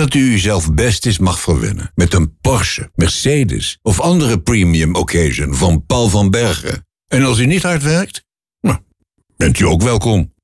dat u uzelf best eens mag verwennen met een Porsche, Mercedes of andere premium occasion van Paul van Bergen. En als u niet hard werkt, nou, bent u ook welkom.